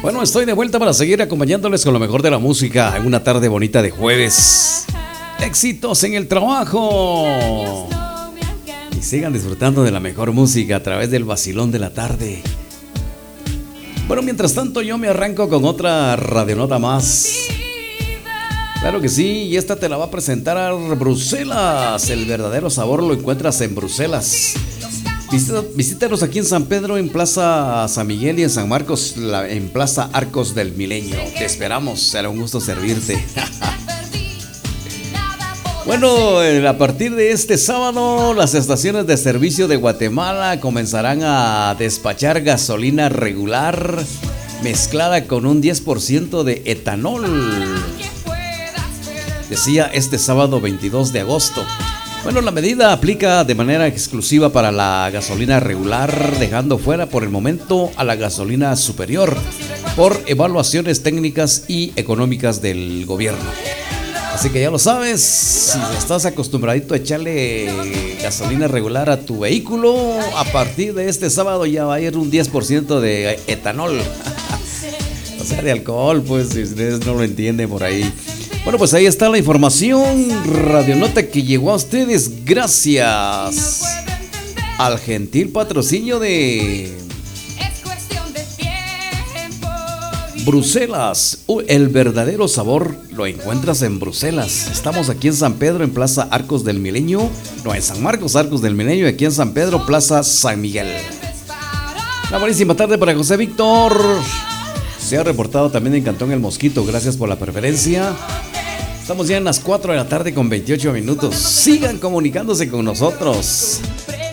Bueno, estoy de vuelta para seguir acompañándoles con lo mejor de la música en una tarde bonita de jueves. Éxitos en el trabajo. Y sigan disfrutando de la mejor música a través del vacilón de la tarde. Bueno, mientras tanto yo me arranco con otra radionota más. Claro que sí, y esta te la va a presentar Bruselas. El verdadero sabor lo encuentras en Bruselas. Visítanos aquí en San Pedro, en Plaza San Miguel, y en San Marcos, en Plaza Arcos del Milenio. Te esperamos, será un gusto servirte. Bueno, a partir de este sábado, las estaciones de servicio de Guatemala comenzarán a despachar gasolina regular mezclada con un 10% de etanol. Decía este sábado 22 de agosto. Bueno, la medida aplica de manera exclusiva para la gasolina regular, dejando fuera por el momento a la gasolina superior por evaluaciones técnicas y económicas del gobierno. Así que ya lo sabes, si estás acostumbradito a echarle gasolina regular a tu vehículo, a partir de este sábado ya va a ir un 10% de etanol. O sea, de alcohol, pues, si ustedes no lo entienden por ahí. Bueno, pues ahí está la información, radionota que llegó a ustedes gracias al gentil patrocinio de Bruselas. El verdadero sabor lo encuentras en Bruselas. Estamos aquí en San Pedro, en Plaza Arcos del Milenio. No, en San Marcos, Arcos del Milenio. Aquí en San Pedro, Plaza San Miguel. Una buenísima tarde para José Víctor. Se ha reportado también en Cantón El Mosquito. Gracias por la preferencia. Estamos ya en las 4 de la tarde con 28 minutos. Sigan comunicándose con nosotros.